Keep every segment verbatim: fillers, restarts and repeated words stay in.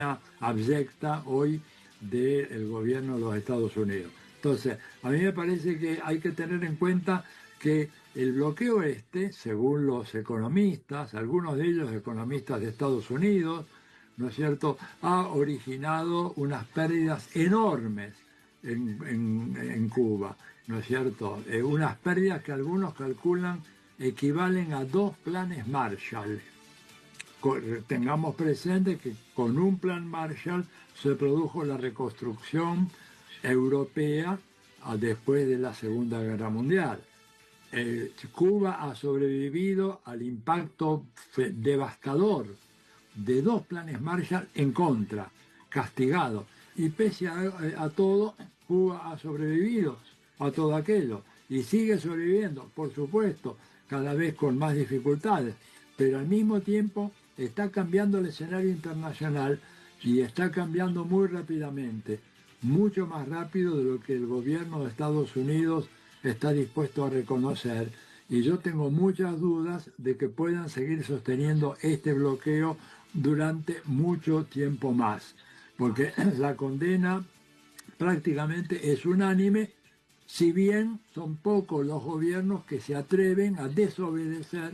abyecta hoy del gobierno de los Estados Unidos. Entonces, a mí me parece que hay que tener en cuenta que el bloqueo este, según los economistas, algunos de ellos economistas de Estados Unidos, ¿no es cierto?, ha originado unas pérdidas enormes en, en, en Cuba, ¿no es cierto? Eh, unas pérdidas que algunos calculan equivalen a dos planes Marshall. Tengamos presente que con un plan Marshall se produjo la reconstrucción europea después de la Segunda Guerra Mundial. Eh, Cuba ha sobrevivido al impacto devastador de dos planes Marshall en contra, castigado. Y pese a, a todo, Cuba ha sobrevivido a todo aquello y sigue sobreviviendo, por supuesto, cada vez con más dificultades, pero al mismo tiempo está cambiando el escenario internacional y está cambiando muy rápidamente, mucho más rápido de lo que el gobierno de Estados Unidos está dispuesto a reconocer, y yo tengo muchas dudas de que puedan seguir sosteniendo este bloqueo durante mucho tiempo más, porque la condena prácticamente es unánime, si bien son pocos los gobiernos que se atreven a desobedecer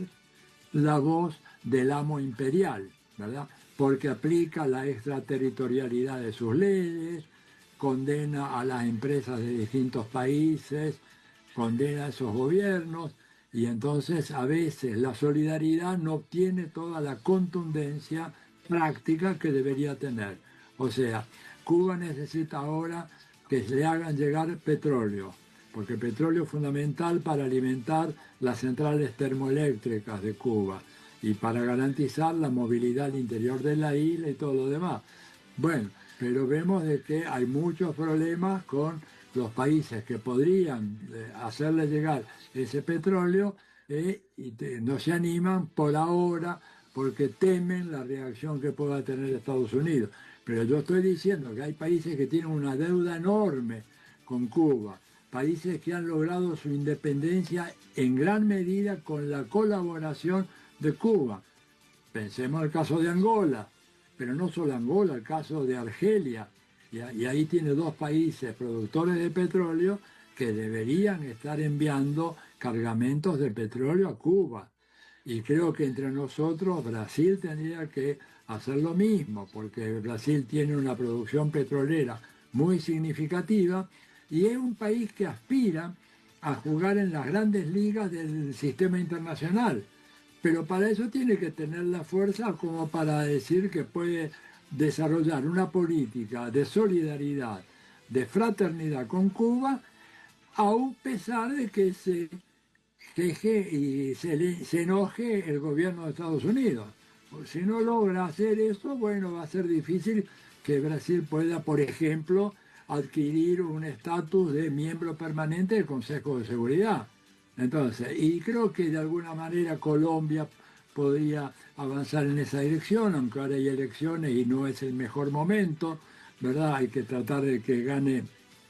la voz del amo imperial, ¿verdad? Porque aplica la extraterritorialidad de sus leyes, condena a las empresas de distintos países, condena a esos gobiernos, y entonces a veces la solidaridad no obtiene toda la contundencia práctica que debería tener. O sea, Cuba necesita ahora que le hagan llegar petróleo, porque el petróleo es fundamental para alimentar las centrales termoeléctricas de Cuba y para garantizar la movilidad al interior de la isla y todo lo demás. Bueno, pero vemos de que hay muchos problemas con los países que podrían eh, hacerle llegar ese petróleo eh, y te, no se animan por ahora porque temen la reacción que pueda tener Estados Unidos. Pero yo estoy diciendo que hay países que tienen una deuda enorme con Cuba, países que han logrado su independencia en gran medida con la colaboración de Cuba. Pensemos el caso de Angola, pero no solo Angola, el caso de Argelia, y, y ahí tiene dos países productores de petróleo que deberían estar enviando cargamentos de petróleo a Cuba. Y creo que entre nosotros Brasil tendría que hacer lo mismo, porque Brasil tiene una producción petrolera muy significativa y es un país que aspira a jugar en las grandes ligas del sistema internacional. Pero para eso tiene que tener la fuerza como para decir que puede desarrollar una política de solidaridad, de fraternidad con Cuba, a pesar de que se queje y se, le, se enoje el gobierno de Estados Unidos. Si no logra hacer eso, bueno, va a ser difícil que Brasil pueda, por ejemplo, adquirir un estatus de miembro permanente del Consejo de Seguridad. Entonces, y creo que de alguna manera Colombia podría avanzar en esa dirección, aunque ahora hay elecciones y no es el mejor momento, ¿verdad? Hay que tratar de que gane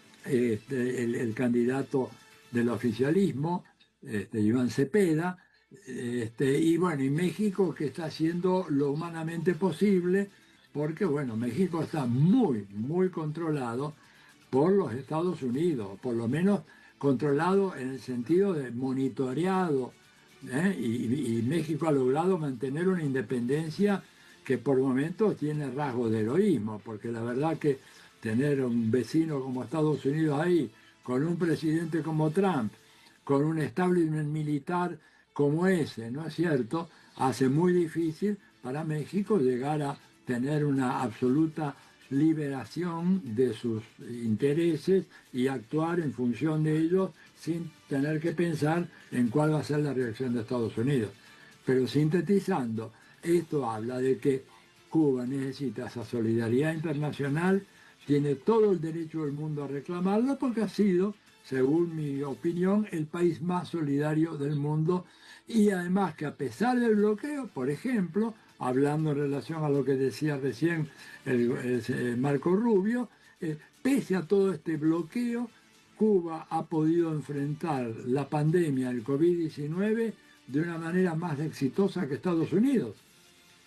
este, el, el candidato del oficialismo, este, Iván Cepeda, este, y bueno, y México, que está haciendo lo humanamente posible, porque bueno, México está muy, muy controlado por los Estados Unidos, por lo menos controlado en el sentido de monitoreado, ¿eh? y, y México ha logrado mantener una independencia que por momentos tiene rasgos de heroísmo, porque la verdad que tener un vecino como Estados Unidos ahí, con un presidente como Trump, con un establishment militar como ese, ¿no es cierto?, hace muy difícil para México llegar a tener una absoluta liberación de sus intereses y actuar en función de ellos sin tener que pensar en cuál va a ser la reacción de Estados Unidos. Pero sintetizando, esto habla de que Cuba necesita esa solidaridad internacional, tiene todo el derecho del mundo a reclamarlo porque ha sido, según mi opinión, el país más solidario del mundo, y además que a pesar del bloqueo, por ejemplo, hablando en relación a lo que decía recién el, el, el Marco Rubio, eh, pese a todo este bloqueo, Cuba ha podido enfrentar la pandemia del COVID diecinueve de una manera más exitosa que Estados Unidos.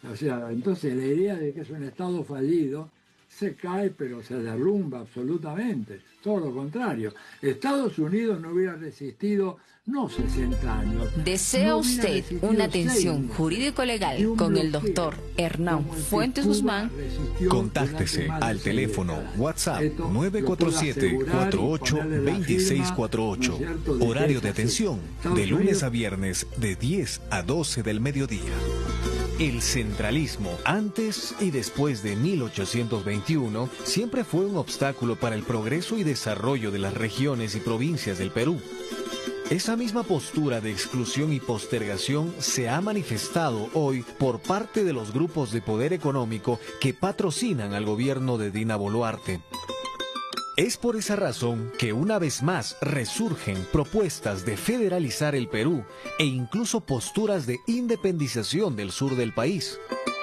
O sea, entonces la idea de que es un Estado fallido se cae, pero se derrumba absolutamente. Todo lo contrario. Estados Unidos no hubiera resistido no sesenta años. ¿Desea no usted una atención jurídico-legal con el doctor Hernán Fuentes Guzmán? Contáctese al teléfono WhatsApp nueve cuatro siete, cuatro ocho, dos seis cuatro ocho. Horario de atención de lunes a viernes de diez a doce del mediodía. El centralismo, antes y después de mil ochocientos veintiuno, siempre fue un obstáculo para el progreso y desarrollo de las regiones y provincias del Perú. Esa misma postura de exclusión y postergación se ha manifestado hoy por parte de los grupos de poder económico que patrocinan al gobierno de Dina Boluarte. Es por esa razón que una vez más resurgen propuestas de federalizar el Perú e incluso posturas de independización del sur del país.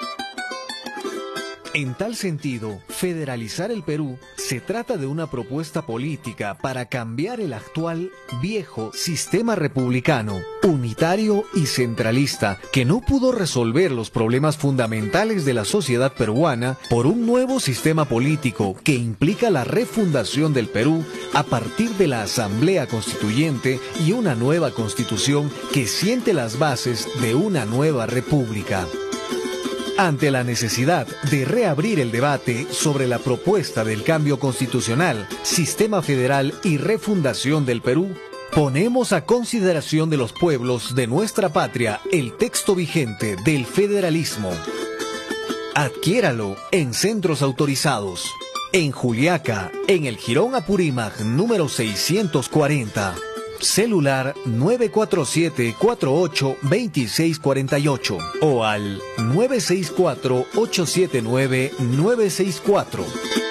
En tal sentido, federalizar el Perú se trata de una propuesta política para cambiar el actual viejo sistema republicano, unitario y centralista, que no pudo resolver los problemas fundamentales de la sociedad peruana por un nuevo sistema político que implica la refundación del Perú a partir de la Asamblea Constituyente y una nueva constitución que siente las bases de una nueva república. Ante la necesidad de reabrir el debate sobre la propuesta del cambio constitucional, sistema federal y refundación del Perú, ponemos a consideración de los pueblos de nuestra patria el texto vigente del federalismo. Adquiéralo en centros autorizados. En Juliaca, en el Jirón Apurímac número seiscientos cuarenta. Celular nueve cuatro siete, cuatro ocho, dos seis cuatro ocho o al nueve seis cuatro, ocho siete nueve, nueve seis cuatro.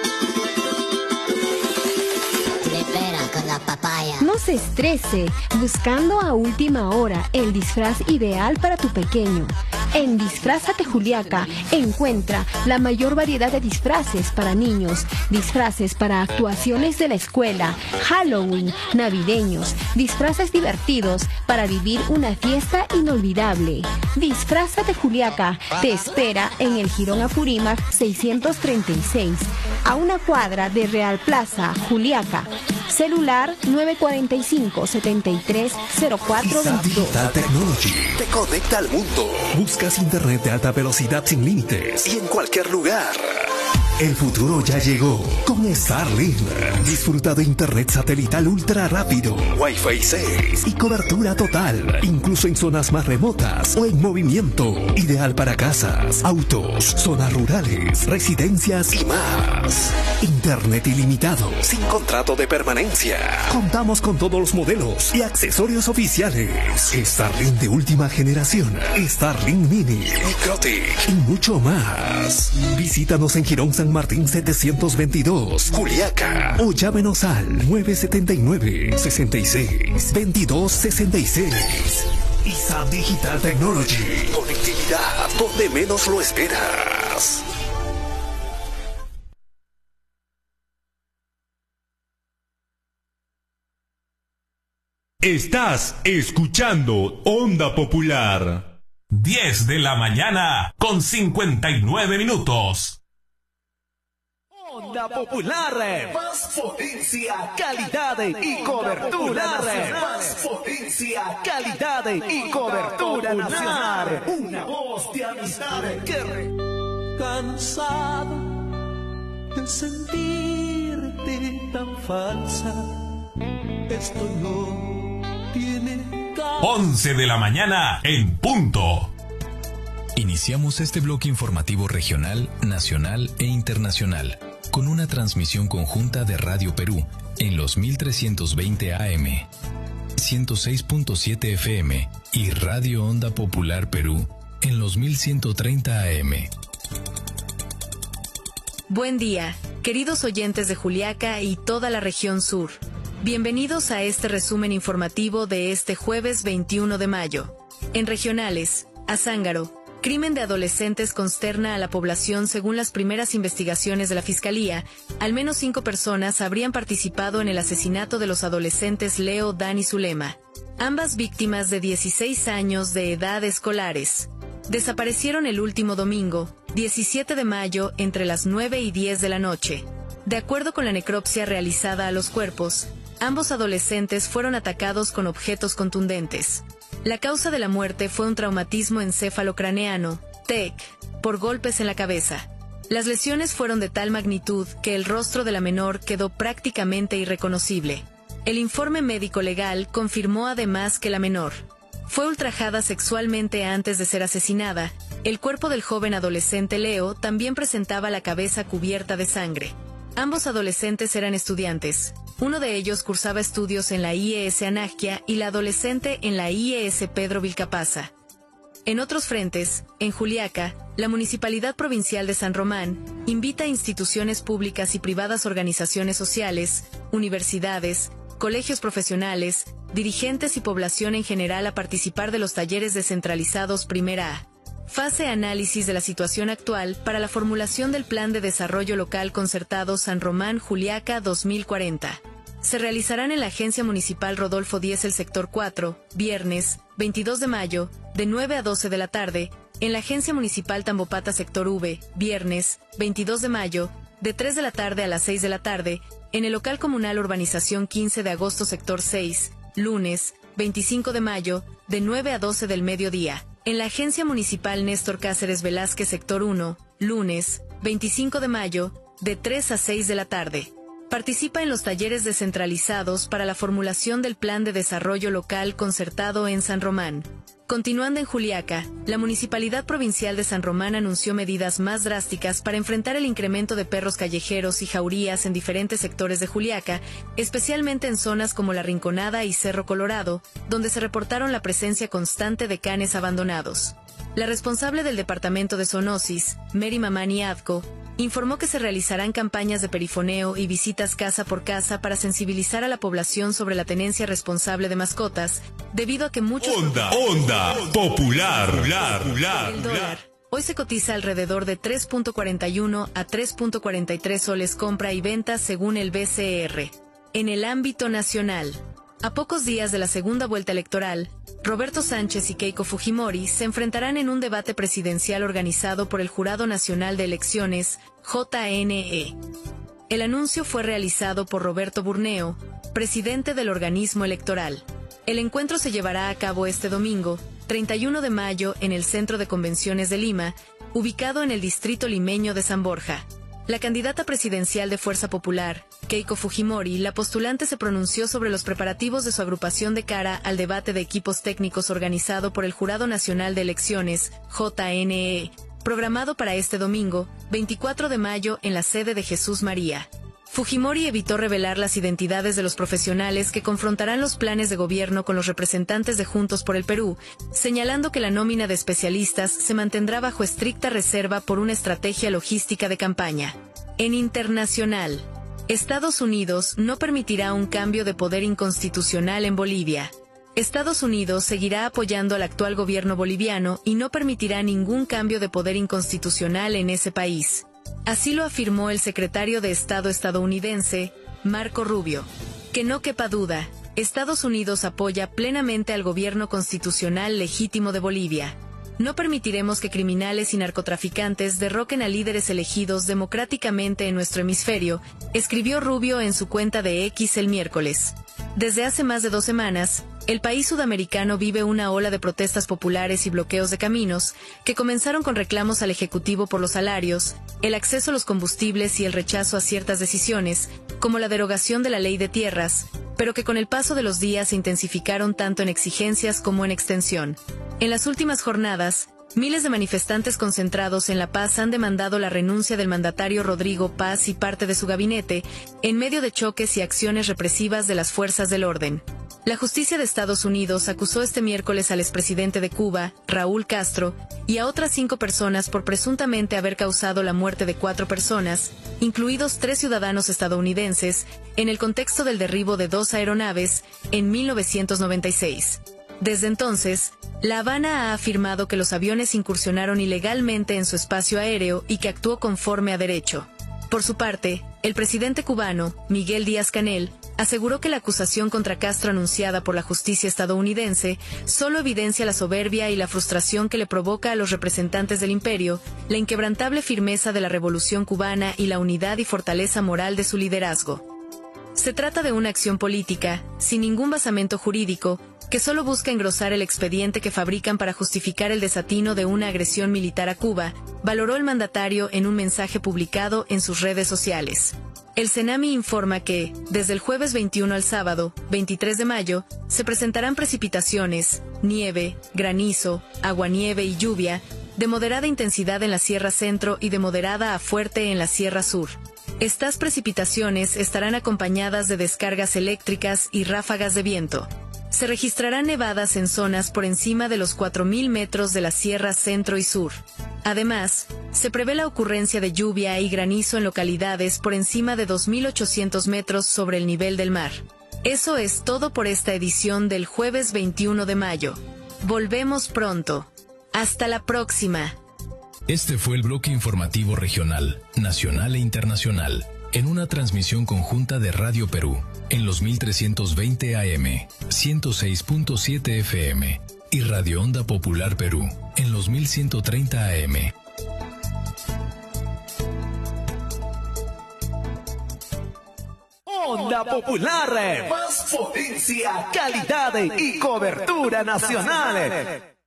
No se estrese buscando a última hora el disfraz ideal para tu pequeño. En Disfrázate Juliaca encuentra la mayor variedad de disfraces para niños, disfraces para actuaciones de la escuela, Halloween, navideños, disfraces divertidos para vivir una fiesta inolvidable. Disfrázate Juliaca te espera en el Jirón Apurímac seiscientos treinta y seis, a una cuadra de Real Plaza, Juliaca. Celular nueve cuatro cinco, siete tres, cero cuatro dos dos. Digital Technology te conecta al mundo. Buscas internet de alta velocidad sin límites y en cualquier lugar. El futuro ya llegó con Starlink. Disfruta de internet satelital ultra rápido, Wi-Fi seis y cobertura total, incluso en zonas más remotas o en movimiento. Ideal para casas, autos, zonas rurales, residencias y más. Internet ilimitado, sin contrato de permanencia. Contamos con todos los modelos y accesorios oficiales. Starlink de última generación, Starlink Mini, Microtic y mucho más. Visítanos en Jirón San Martín setecientos veintidós, Juliaca, o llámenos al nueve siete nueve, seis seis, veintidós sesenta y seis. I S A Digital Technology, conectividad donde menos lo esperas. Estás escuchando Onda Popular. diez de la mañana con cincuenta y nueve minutos. Onda Popular, más potencia, calidad y cobertura. Más potencia, calidad y cobertura nacional. Una voz de amistad que... Cansado de sentirte tan falsa, esto no tiene caso. once de la mañana en punto. Iniciamos este bloque informativo regional, nacional e internacional con una transmisión conjunta de Radio Perú en los mil trescientos veinte A M, ciento seis punto siete F M y Radio Onda Popular Perú en los mil ciento treinta A M. Buen día, queridos oyentes de Juliaca y toda la región sur. Bienvenidos a este resumen informativo de este jueves veintiuno de mayo. En regionales, Azángaro. Crimen de adolescentes consterna a la población según las primeras investigaciones de la Fiscalía. Al menos cinco personas habrían participado en el asesinato de los adolescentes Leo, Dan y Zulema. Ambas víctimas de dieciséis años de edad escolares. desaparecieron el último domingo, diecisiete de mayo, entre las nueve y diez de la noche. De acuerdo con la necropsia realizada a los cuerpos, ambos adolescentes fueron atacados con objetos contundentes. La causa de la muerte fue un traumatismo encéfalo-craneano, T E C, por golpes en la cabeza. Las lesiones fueron de tal magnitud que el rostro de la menor quedó prácticamente irreconocible. El informe médico legal confirmó además que la menor fue ultrajada sexualmente antes de ser asesinada. El cuerpo del joven adolescente Leo también presentaba la cabeza cubierta de sangre. Ambos adolescentes eran estudiantes. Uno de ellos cursaba estudios en la I E S Anaggia y la adolescente en la I E S Pedro Vilcapasa. En otros frentes, en Juliaca, la Municipalidad Provincial de San Román invita a instituciones públicas y privadas, organizaciones sociales, universidades, colegios profesionales, dirigentes y población en general a participar de los talleres descentralizados Primera A. Fase análisis de la situación actual para la formulación del Plan de Desarrollo Local Concertado San Román Juliaca dos mil cuarenta. Se realizarán en la Agencia Municipal Rodolfo Díez el Sector cuatro, viernes, veintidós de mayo, de nueve a doce de la tarde, en la Agencia Municipal Tambopata Sector V, viernes, veintidós de mayo, de tres de la tarde a las seis de la tarde, en el Local Comunal Urbanización quince de agosto Sector seis, lunes, veinticinco de mayo, de nueve a doce del mediodía. En la Agencia Municipal Néstor Cáceres Velázquez Sector uno, lunes, veinticinco de mayo, de tres a seis de la tarde. Participa en los talleres descentralizados para la formulación del Plan de Desarrollo Local Concertado en San Román. Continuando en Juliaca, la Municipalidad Provincial de San Román anunció medidas más drásticas para enfrentar el incremento de perros callejeros y jaurías en diferentes sectores de Juliaca, especialmente en zonas como La Rinconada y Cerro Colorado, donde se reportaron la presencia constante de canes abandonados. La responsable del Departamento de Zoonosis, Mary Mamani Adco, informó que se realizarán campañas de perifoneo y visitas casa por casa para sensibilizar a la población sobre la tenencia responsable de mascotas, debido a que muchos... Onda, onda, popular, popular, popular. El dólar hoy se cotiza alrededor de tres punto cuarenta y uno a tres punto cuarenta y tres soles compra y venta según el B C R. En el ámbito nacional, a pocos días de la segunda vuelta electoral, Roberto Sánchez y Keiko Fujimori se enfrentarán en un debate presidencial organizado por el Jurado Nacional de Elecciones, J N E. El anuncio fue realizado por Roberto Burneo, presidente del organismo electoral. El encuentro se llevará a cabo este domingo, treinta y uno de mayo, en el Centro de Convenciones de Lima, ubicado en el distrito limeño de San Borja. La candidata presidencial de Fuerza Popular, Keiko Fujimori, la postulante, se pronunció sobre los preparativos de su agrupación de cara al debate de equipos técnicos organizado por el Jurado Nacional de Elecciones, J N E, programado para este domingo, veinticuatro de mayo, en la sede de Jesús María. Fujimori evitó revelar las identidades de los profesionales que confrontarán los planes de gobierno con los representantes de Juntos por el Perú, señalando que la nómina de especialistas se mantendrá bajo estricta reserva por una estrategia logística de campaña. En internacional, Estados Unidos no permitirá un cambio de poder inconstitucional en Bolivia. Estados Unidos seguirá apoyando al actual gobierno boliviano y no permitirá ningún cambio de poder inconstitucional en ese país. Así lo afirmó el secretario de Estado estadounidense, Marco Rubio. Que no quepa duda, Estados Unidos apoya plenamente al gobierno constitucional legítimo de Bolivia. No permitiremos que criminales y narcotraficantes derroquen a líderes elegidos democráticamente en nuestro hemisferio, escribió Rubio en su cuenta de X el miércoles. Desde hace más de dos semanas, el país sudamericano vive una ola de protestas populares y bloqueos de caminos, que comenzaron con reclamos al Ejecutivo por los salarios, el acceso a los combustibles y el rechazo a ciertas decisiones, como la derogación de la ley de tierras, pero que con el paso de los días se intensificaron tanto en exigencias como en extensión. En las últimas jornadas, miles de manifestantes concentrados en La Paz han demandado la renuncia del mandatario Rodrigo Paz y parte de su gabinete, en medio de choques y acciones represivas de las fuerzas del orden. La justicia de Estados Unidos acusó este miércoles al expresidente de Cuba, Raúl Castro, y a otras cinco personas por presuntamente haber causado la muerte de cuatro personas, incluidos tres ciudadanos estadounidenses, en el contexto del derribo de dos aeronaves en mil novecientos noventa y seis. Desde entonces, La Habana ha afirmado que los aviones incursionaron ilegalmente en su espacio aéreo y que actuó conforme a derecho. Por su parte, el presidente cubano, Miguel Díaz-Canel, aseguró que la acusación contra Castro anunciada por la justicia estadounidense solo evidencia la soberbia y la frustración que le provoca a los representantes del imperio, la inquebrantable firmeza de la Revolución cubana y la unidad y fortaleza moral de su liderazgo. Se trata de una acción política, sin ningún basamento jurídico, que solo busca engrosar el expediente que fabrican para justificar el desatino de una agresión militar a Cuba, valoró el mandatario en un mensaje publicado en sus redes sociales. El CENAMI informa que, desde el jueves veintiuno al sábado, veintitrés de mayo, se presentarán precipitaciones, nieve, granizo, aguanieve y lluvia, de moderada intensidad en la Sierra Centro y de moderada a fuerte en la Sierra Sur. Estas precipitaciones estarán acompañadas de descargas eléctricas y ráfagas de viento. Se registrarán nevadas en zonas por encima de los cuatro mil metros de la Sierra Centro y Sur. Además, se prevé la ocurrencia de lluvia y granizo en localidades por encima de dos mil ochocientos metros sobre el nivel del mar. Eso es todo por esta edición del jueves veintiuno de mayo. Volvemos pronto. Hasta la próxima. Este fue el bloque informativo regional, nacional e internacional, en una transmisión conjunta de Radio Perú, en los mil trescientos veinte A M, ciento seis punto siete F M, y Radio Onda Popular Perú, en los mil ciento treinta A M. Onda Popular, más potencia, calidad y cobertura nacional.